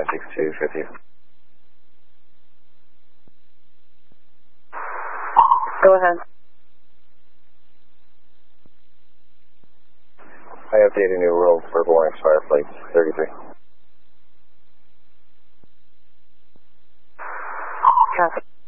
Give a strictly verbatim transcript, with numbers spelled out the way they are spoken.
six two fifty. Go ahead. I updated New World Purple Orange Fireflight thirty-three. Copy.